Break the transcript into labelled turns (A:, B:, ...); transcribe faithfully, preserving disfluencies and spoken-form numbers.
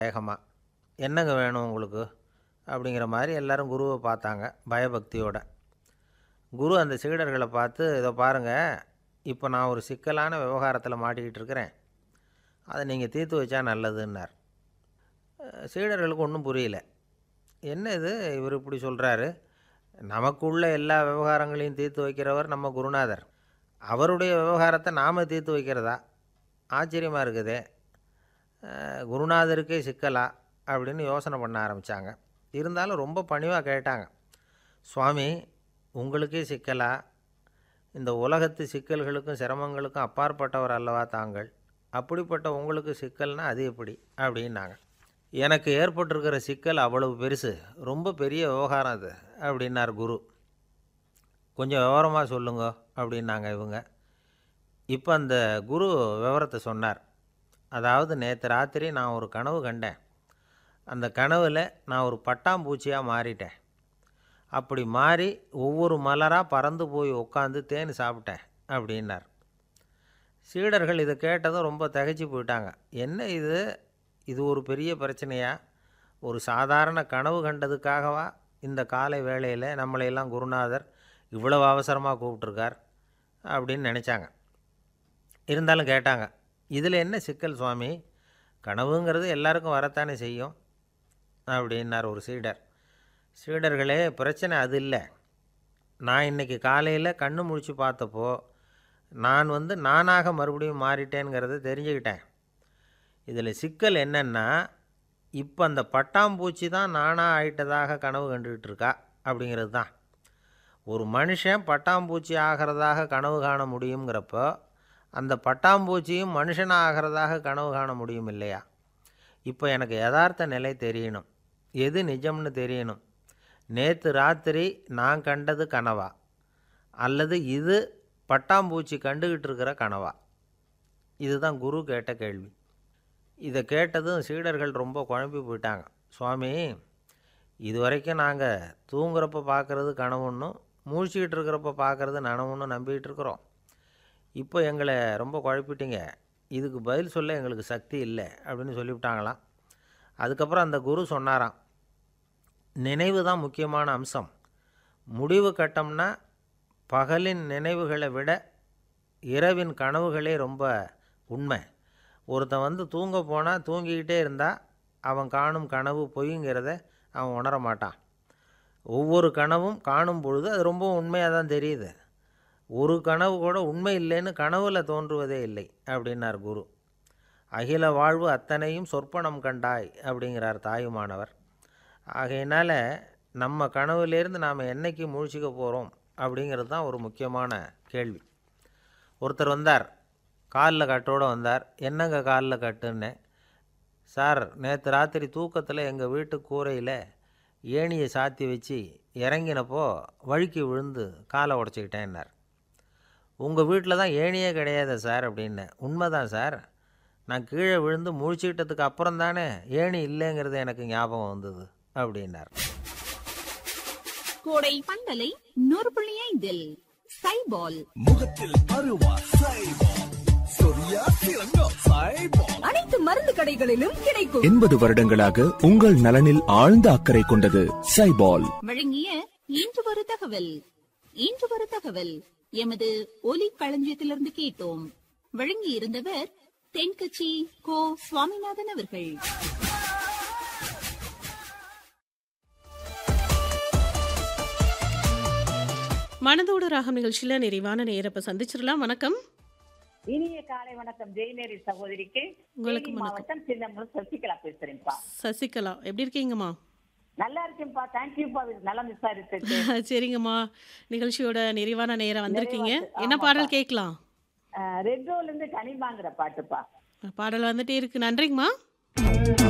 A: வேகமா. "என்னங்க வேணும் உங்களுக்கு?" அப்படிங்கிற மாரி எல்லாரும் குருவ பார்த்தாங்க பயபக்தியோட. குரு அந்த சீடர்கள பார்த்து, "இதோ பாருங்க, இப்ப நான் ஒரு சிக்கலான விவகாரத்தில மாட்டிக்கிட்டு இருக்கிறேன். அத நீங்க தீர்த்து வச்சா நல்லதுன்னார்." அ சீடர்களுக்கு ஒண்ணும் புரியல. என்ன இது இவரு இப்படி சொல்றாரு? நமக்குள்ள எல்லா விவகாரங்களையும் தீர்த்து வைக்கிறவர் நம்ம குருநாதர். அவருடைய விவகாரத்த நாம தீர்த்து வைக்கிறதா? ஆச்சரியமா இருக்குதே! அ குருநாதருக்கே சிக்கலா? அப்படின்னு யோசனை பண்ண ஆரம்பிச்சாங்க. இருந்தாலும் ரொம்ப பணிவா கேட்டாங்க. "சுவாமி, உங்களுக்கே சிக்கலா? இந்த உலகத்து சிக்கல்களுக்கும் சிரமங்களுக்கும் அப்பாற்பட்டவர் அல்லவா தாங்கள்? அப்படிப்பட்ட உங்களுக்கு சிக்கல்னா அது எப்படி?" அப்படின்னாங்க. "எனக்கு ஏற்பட்டிருக்கிற சிக்கல் அவ்வளவு பெருசு. ரொம்ப பெரிய விவகாரம் அது" அப்படின்னார் குரு. "கொஞ்சம் விவரமா சொல்லுங்க" அப்படின்னாங்க இவங்க. இப்ப அந்த குரு விவரத்த சொன்னார். "அதாவது நேத்து ராத்திரி நான் ஒரு கனவு கண்டேன். அந்த கனவுல நான் ஒரு பட்டாம்பூச்சியா மாறிட்டேன். அப்படி மாறி ஒவ்வொரு மலரா பறந்து போய் உட்காந்து தேன் சாப்பிட்டேன்" அப்படின்னார். சீடர்கள் இத கேட்டதும் ரொம்ப திகைச்சு போயிட்டாங்க. "என்ன இது? இது ஒரு பெரிய பிரச்சனையா? ஒரு சாதாரண கனவு கண்டதுக்காகவா இந்த காலை வேளையில நம்மளையெல்லாம் குருநாதர் இவ்வளவு அவசரமா கூப்பிட்டுருக்கார்?" அப்படின்னு நெனைச்சாங்க. இருந்தாலும் கேட்டாங்க. "இதில என்ன சிக்கல் சுவாமி? கனவுங்கிறது எல்லாருக்கும் வரத்தானே செய்யும்" அப்படின்னார் ஒரு சீடர். "சீடர்களே, பிரச்சனை அது இல்ல. நான் இன்னைக்கு காலையில கண்ணு முழிச்சு பார்த்தப்போ, நான் வந்து நானாக மறுபடியும் மாறிட்டேன்ங்கிறத தெரிஞ்சுக்கிட்டேன். இதில சிக்கல் என்னன்னா, இப்ப அந்த பட்டாம்பூச்சி தான் நானா ஆயிட்டதாக கனவு கண்டுகிட்டு இருக்கா அப்படிங்கிறது தான். ஒரு மனுஷன் பட்டாம்பூச்சி ஆகிறதாக கனவு காண முடியுங்கிறப்போ, அந்த பட்டாம்பூச்சியும் மனுஷனா ஆகிறதாக கனவு காண முடியும் இல்லையா? இப்ப எனக்கு யதார்த்த நிலை தெரியணும். எது நிஜம்னு தெரியணும். நேத்து ராத்திரி நான் கண்டது கனவா? அல்லது இது பட்டாம்பூச்சி கண்டுகிட்டு இருக்கிற கனவா?" இதுதான் குரு கேட்ட கேள்வி. இத கேட்டதும் சீடர்கள் ரொம்ப குழம்பி போயிட்டாங்க. "சுவாமி, இதுவரைக்கும் நாங்க தூங்குறப்ப பார்க்கறது கனவுன்னும், முழிச்சுக்கிட்டு இருக்கிறப்ப பார்க்கறது நனவுன்னு நம்பிக்கிட்டு இருக்கிறோம். இப்போ எங்கள ரொம்ப குழப்பிட்டீங்க. இதுக்கு பதில் சொல்ல எங்களுக்கு சக்தி இல்ல" அப்படின்னு சொல்லிவிட்டாங்களாம். அதுக்கப்புறம் அந்த குரு சொன்னாராம், "நினைவு தான் முக்கியமான அம்சம். முடிவு கட்டம்னா பகலின் நினைவுகளை விட இரவின் கனவுகளே ரொம்ப உண்மை. ஒருத்தன் வந்து தூங்க போனா தூங்கிக்கிட்டே இருந்தா அவன் காணும் கனவு பொய்ங்கிறத அவன் உணர மாட்டான். ஒவ்வொரு கனவும் காணும் பொழுது அது ரொம்பவும் உண்மையா தான் தெரியுது. ஒரு கனவு கூட உண்மை இல்லைன்னு கனவுல தோன்றுவதே இல்லை" அப்படின்னார் குரு. "அகில வாழ்வு அத்தனையும் சொற்பனம் கண்டாய்" அப்படிங்கிறார் தாயுமானவர். ஆகையினால நம்ம கனவுலேருந்து நாம் என்னைக்கு முழிச்சுக்க போகிறோம் அப்படிங்கிறது தான் ஒரு முக்கியமான கேள்வி. ஒருத்தர் வந்தார், காலில் கட்டோடு வந்தார். "என்னங்க காலில் கட்டுன்னேன்?" "சார், நேற்று ராத்திரி தூக்கத்தில் எங்கள் வீட்டு கூரையில் ஏணியை சாத்தி வச்சு இறங்கினப்போ வழுக்கி விழுந்து காலை உடச்சிக்கிட்டேன்னார்." "உங்கள் வீட்டில் தான் ஏணியே கிடையாதே சார்" அப்படின்னேன். "உண்மைதான் சார். நான் கீழே விழுந்து முழிச்சுக்கிட்டதுக்கு அப்புறம் தானே ஏணி இல்லைங்கிறது எனக்கு ஞாபகம் வந்தது" அப்படின்னார்.
B: கோடை பந்தலை நூறு புள்ளி ஐந்தில் சைபால்
C: முகத்தில் அருவா சைபால், சொரியா சிறங்கோ சைபால்,
B: அனைத்து மருந்து கடைகளிலும் கிடைக்கும்.
D: எண்பது வருடங்களாக உங்கள் நலனில் ஆழ்ந்த அக்கறை கொண்டது சைபால்.
B: வழங்கிய இன்று ஒரு தகவல். இன்று ஒரு தகவல் எமது ஒலி களஞ்சியத்திலிருந்து கேட்டோம். வழங்கி இருந்தவர் தென்கட்சி கோ சுவாமிநாதன் அவர்கள்.
E: மனதோடு ராகம் நிகழ்ச்சியில நிறைவான நேரப்ப சந்திச்சிடலாம். வணக்கம்.
F: இனிய காலை வணக்கம். ஜெயநேரி சகோதரிக்கு
E: உங்களுக்கு
F: தேனி
E: வணக்கம்.
F: மாவட்டம் சின்னமனூர் சசிகலா பேசுறேன்ப்பா.
E: சசிகலா, எப்படி இருக்கீங்கம்மா?
F: நல்லா இருக்கேன்ப்பா. தேங்க்யூப்பா, நல்லா விசாரிச்சுட்டு.
E: சரிங்கம்மா, நிகழ்ச்சியோட நிறைவான நேரம் வந்திருக்கீங்க.
F: நிறைவாச்சு.
E: என்ன
F: ஆமாப்பா.
E: பாடல் கேட்கலாம்?
F: ரெட் ரோல இருந்து கனிமாங்கிற பாட்டுப்பா.
E: பாடல் வந்துட்டே இருக்கு. நன்றிங்கம்மா.